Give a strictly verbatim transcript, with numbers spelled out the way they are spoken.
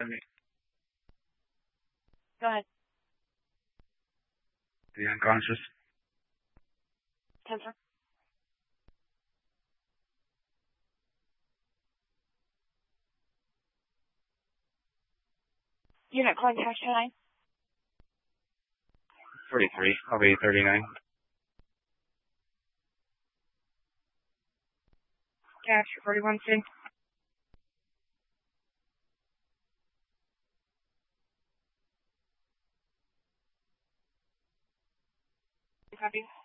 Go ahead. The unconscious. ten four. Unit calling cash nine. forty-three. I'll be thirty-nine. Cash forty-one C. Copy.